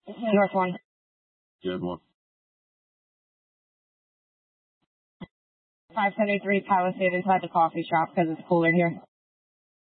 North 1. Good one. 573 Palisade inside the coffee shop because it's cooler here.